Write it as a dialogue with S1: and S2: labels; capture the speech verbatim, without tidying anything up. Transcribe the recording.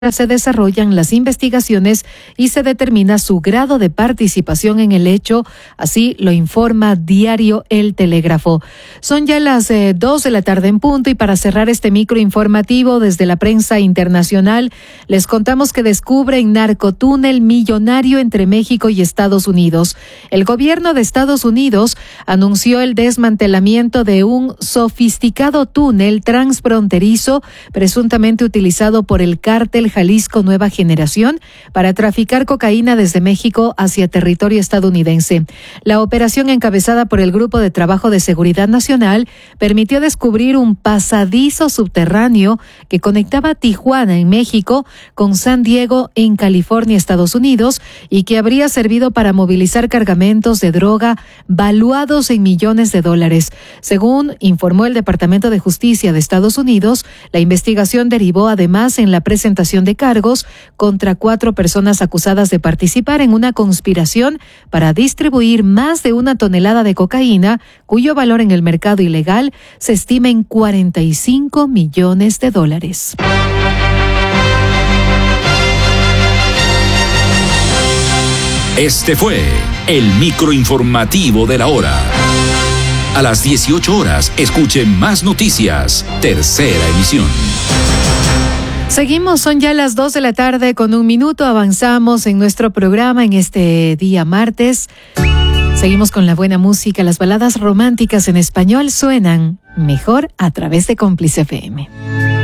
S1: se desarrollan las investigaciones y se determina su grado de participación en el hecho, así lo informa Diario El Telégrafo. Son ya las eh, dos de la tarde en punto y para cerrar este micro informativo desde la prensa internacional, les contamos que descubren narcotúnel millonario entre México y Estados Unidos. El gobierno de Estados Unidos anunció el desmantelamiento de un sofisticado túnel transfronterizo presuntamente utilizado por el cártel Jalisco Nueva Generación para traficar cocaína desde México hacia territorio estadounidense. La operación encabezada por el Grupo de Trabajo de Seguridad Nacional permitió descubrir un pasadizo subterráneo que conectaba Tijuana en México con San Diego en California, Estados Unidos, y que habría servido para movilizar cargamentos de droga valuados en millones de dólares. Según informó el Departamento de Justicia de Estados Unidos, la investigación derivó además en la presentación de cargos contra cuatro personas acusadas de participar en una conspiración para distribuir más de una tonelada de cocaína, cuyo valor en el mercado ilegal se estima en cuarenta y cinco millones de dólares.
S2: Este fue el microinformativo de la hora. A las dieciocho horas, escuche más noticias. Tercera emisión.
S1: Seguimos, son ya las dos de la tarde con un minuto. Avanzamos en nuestro programa en este día martes. Seguimos con la buena música. Las baladas románticas en español suenan mejor a través de Cómplice F M.